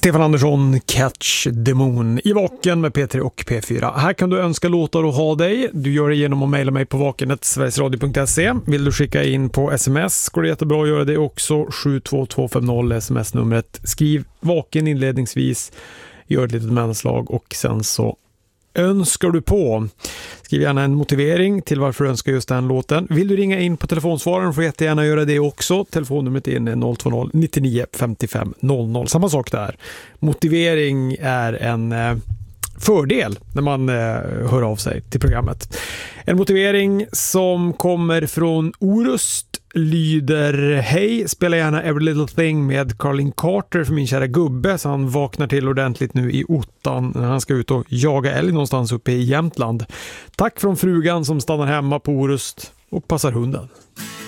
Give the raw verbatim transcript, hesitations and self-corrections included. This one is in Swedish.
Stefan Andersson, Catch the Moon i Vaken med P tre och P fyra. Här kan du önska låtar och ha dig. Du gör det genom att mejla mig på vakenet sverigesradio punkt se. Vill du skicka in på sms går det jättebra att göra det också. sju två två fem noll sms-numret. Skriv Vaken inledningsvis, gör ett litet mellanslag och sen så önskar du på. Skriv gärna en motivering till varför du önskar just den låten. Vill du ringa in på telefonsvararen får du jättegärna göra det också. Telefonnumret är noll två noll nio nio fem fem noll noll. Samma sak där. Motivering är en eh, fördel när man eh, hör av sig till programmet. En motivering som kommer från Orust lyder: hej, spela gärna Every Little Thing med Carlin Carter för min kära gubbe så han vaknar till ordentligt nu i ottan när han ska ut och jaga älg någonstans uppe i Jämtland. Tack från frugan som stannar hemma på Orust och passar hunden.